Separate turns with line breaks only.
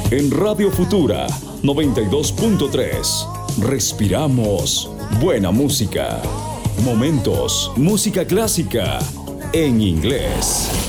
En Radio Futura 92.3 respiramos buena música. Momentos, música clásica en inglés.